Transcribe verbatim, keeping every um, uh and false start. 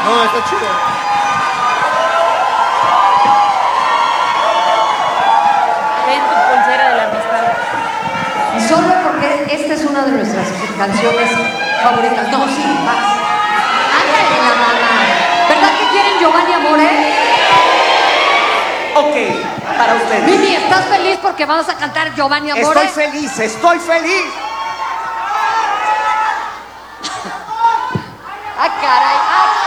No, está chido. Ten tu pulsera de la amistad. Solo porque esta es una de nuestras canciones favoritas. No, sí, vas. Ándale, la mamá. ¿Verdad que quieren Giovanni Amore? Ok, para ustedes. Mimi, ¿estás feliz porque vamos a cantar Giovanni Amore? Estoy feliz, estoy feliz. ¡Ah, caray! ¡Ah,